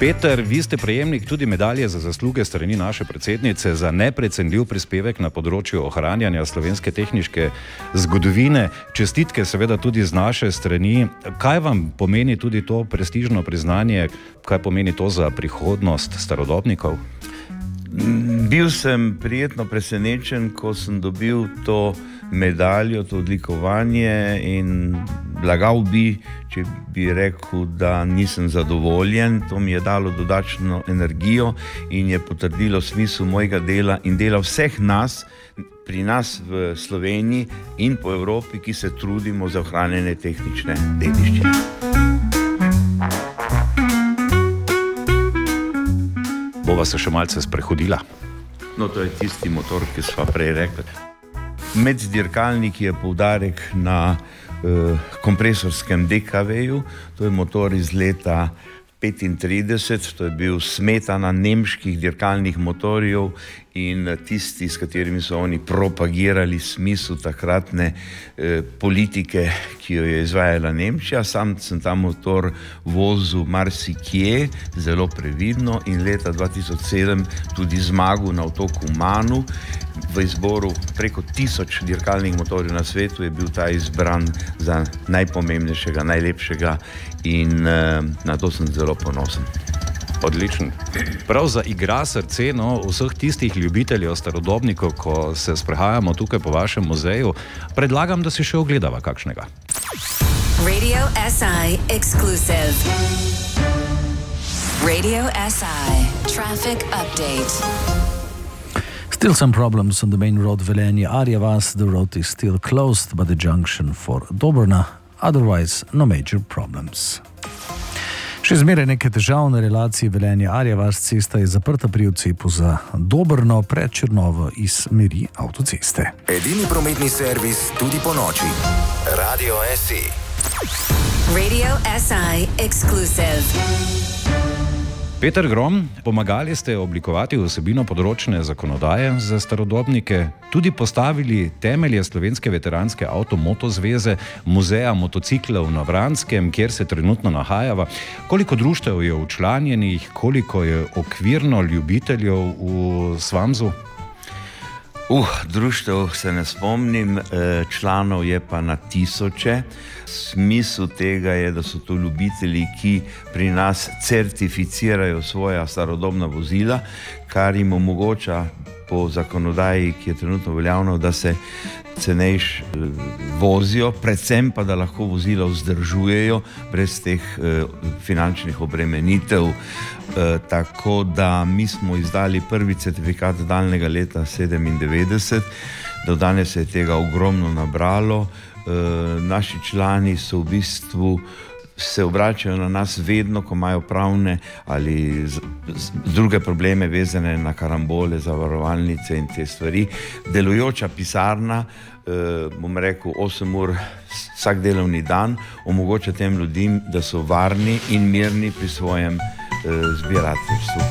Peter, vi ste prejemnik tudi medalje za zasluge strani naše predsednice za neprecenljiv prispevek na področju ohranjanja slovenske tehniške zgodovine. Čestitke seveda tudi z naše strani. Kaj vam pomeni tudi to prestižno priznanje? Kaj pomeni to za prihodnost starodobnikov? Bil sem prijetno presenečen, ko sem dobil to medaljo, to odlikovanje in lagal bi, če bi rekel, da nisem zadovoljen. To mi je dalo dodatno energijo in je potrdilo smisel mojega dela in dela vseh nas, pri nas v Sloveniji in po Evropi, ki se trudimo za ohranjanje tehnične dediščine. Bova se še malce sprehodila. No, to je tisti motor, ki sva prej rekli. Med dirkalniki je poudarek na kompresorskem DKV-ju, to je motor iz leta 1935, to je bil smetana nemških dirkalnih motorjev in tisti, s katerimi so oni propagirali smisel takratne politike, ki jo je izvajala Nemčija. Sam sem ta motor vozil marsikje, zelo previdno in leta 2007 tudi zmagal na otoku Manu. V izboru preko 1000 dirkalnih motorjev na svetu je bil ta izbran za najpomembnejšega, najlepšega in na to sem zelo ponosen. Odličen. Prav za igra srce, vseh tistih ljubiteljev starodobnikov, ko se sprehajamo tukaj po vašem muzeju, predlagam, da si še ogledava kakšnega. Radio SI Exclusive. Radio SI Traffic Update. Still some problems on the main road Velenje-Arja-Vas. The road is still closed by the junction for Dobrna. Otherwise, no major problems. Še zmeraj nekaj težav na relaciji Velenje-Arja-Vas. Cesta je zaprta pri odcepu za Dobrno pred Črnovo iz smeri avtoceste. Edini prometni servis tudi po noči. Radio SI. Radio SI Exclusive. Peter Grom, pomagali ste oblikovati vsebino področne zakonodaje za starodobnike, tudi postavili temelje Slovenske veteranske avtomoto zveze, muzeja motociklov na Vranskem, kjer se trenutno nahajava. Koliko društev je včlanjenih, koliko je okvirno ljubiteljev v Svanzu? Društev se ne spomnim, članov je pa na tisoče. Smisel tega je, da so to ljubitelji, ki pri nas certificirajo svoja starodobna vozila, kar jim omogoča po zakonodaji, ki je trenutno veljavno, da se cenejš vozijo, predvsem pa, da lahko vozila vzdržujejo brez teh finančnih obremenitev. Tako da mi smo izdali prvi certifikat daljnega leta 1997, do danes se je tega ogromno nabralo. Naši člani so v bistvu se obračajo na nas vedno, ko imajo pravne ali druge probleme vezane na karambole, zavarovalnice in te stvari. Delujoča pisarna, bom rekel, 8 ur vsak delovni dan, omogoča tem ljudem, da so varni in mirni pri svojem zbirateljstvu.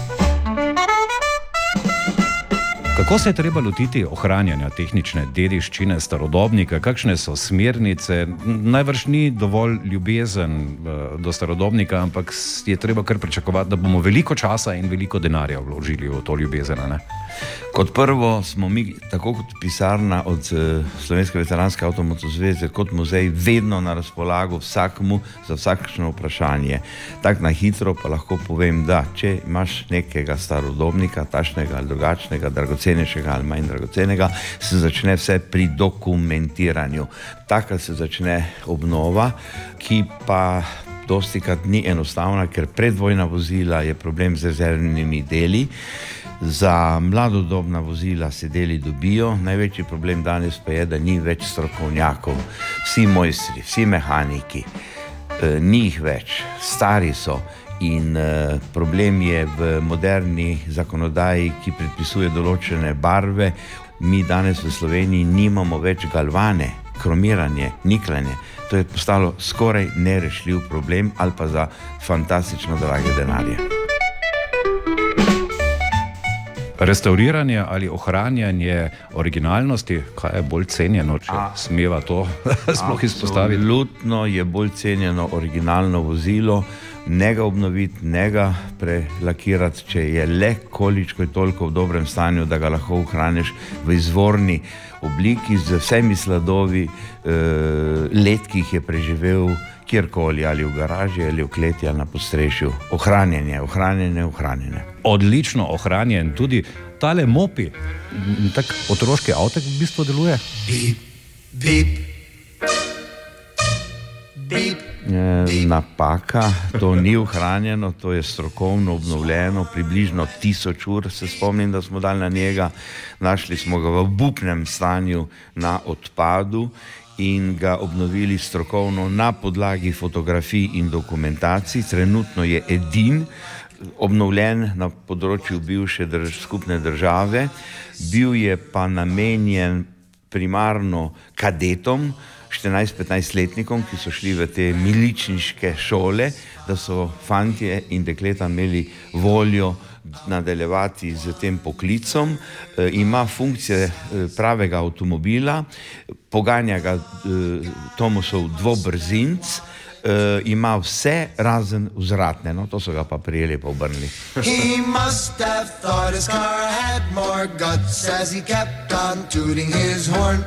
Kako se je treba lotiti ohranjanja tehnične dediščine starodobnika? Kakšne so smernice? Najbrž ni dovolj ljubezen do starodobnika, ampak je treba kar pričakovati, da bomo veliko časa in veliko denarja vložili v to ljubezen, ne? Kot prvo smo mi, tako kot pisarna od Slovenske veteranske avtomoto zveze, kot muzej, vedno na razpolago vsakmu za vsakšno vprašanje. Tak na hitro pa lahko povem, da če imaš nekega starodobnika, takšnega ali drugačnega, dragocenejšega ali manj dragocenega, se začne vse pri dokumentiranju. Takrat se začne obnova, ki pa dostikrat ni enostavna, ker predvojna vozila je problem z rezervnimi deli. Za mladodobna vozila se deli dobijo, največji problem danes pa je, da ni več strokovnjakov. Vsi mojstri, vsi mehaniki, ni jih več, stari so in problem je v moderni zakonodaji, ki predpisuje določene barve. Mi danes v Sloveniji nimamo več galvane, kromiranje, niklanje. To je postalo skoraj nerešljiv problem ali pa za fantastično drage denarje. Restauriranje ali ohranjanje originalnosti, kaj je bolj cenjeno, če smeva to sploh izpostaviti? Absolutno je bolj cenjeno originalno vozilo. ne ga obnoviti, ne ga prelakirati, če je le količko toliko v dobrem stanju, da ga lahko ohraniš v izvorni obliki z vsemi sladovi let, ki jih je preživel kjerkoli, ali v garaži, ali v kleti, ali na podstrešju. Ohranjanje. Odlično ohranjen, tudi tale mopi, tak otroški avtek v bistvu deluje. Napaka, to ni ohranjeno, to je strokovno obnovljeno, približno 1000 ur, se spomnim, da smo dali na njega, našli smo ga v obupnem stanju na odpadu in ga obnovili strokovno na podlagi fotografij in dokumentacij. Trenutno je edin obnovljen na področju bivše skupne države, bil je pa namenjen primarno kadetom, 14-15-letnikom, ki so šli v te miličniške šole, da so fantje in dekleta imeli voljo nadaljevati z tem poklicom. Ima funkcije pravega avtomobila, poganja ga Tomosov dvobrzinc, ima vse razen vzvratne, no, to so ga pa prijeli pa obrnili. He must have thought his car had more guts as he kept on tooting his horn.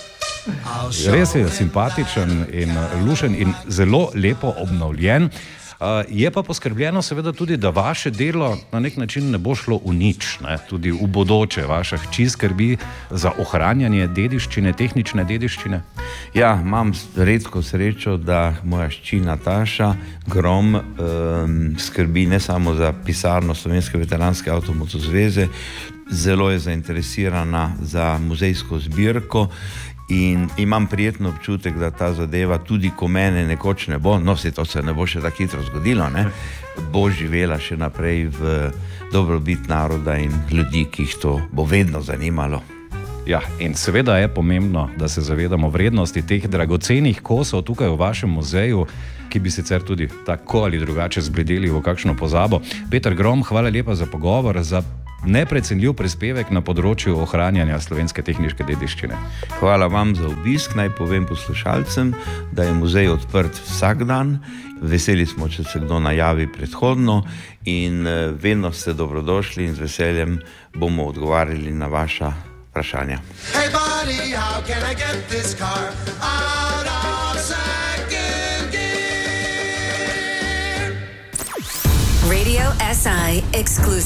Res je simpatičen in lušen in zelo lepo obnovljen. Je pa poskrbljeno seveda tudi, da vaše delo na nek način ne bo šlo v nič, ne? Tudi v bodoče. Vaša hči skrbi za ohranjanje dediščine, tehnične dediščine. Ja, imam redko srečo, da moja hči Nataša Grom skrbi ne samo za pisarno Slovenske veteranske avtomoto zveze, zelo je zainteresirana za muzejsko zbirko. In imam prijeten občutek, da ta zadeva, tudi ko mene nekoč ne bo, no, to se ne bo še tako hitro zgodilo, ne, bo živela še naprej v dobrobit naroda in ljudi, ki jih to bo vedno zanimalo. Ja, in seveda je pomembno, da se zavedamo vrednosti teh dragocenih kosov tukaj v vašem muzeju, ki bi sicer tudi tako ali drugače zbledeli v kakšno pozabo. Peter Grom, hvala lepa za pogovor, za neprecenljiv prispevek na področju ohranjanja slovenske tehniške dediščine. Hvala vam za obisk. Naj povem poslušalcem, da je muzej odprt vsak dan. Veseli smo, če se kdo najavi predhodno in vedno ste dobrodošli in z veseljem bomo odgovarjali na vaša vprašanja. Hey buddy, how can I get this car out of second gear? Radio SI exclusive.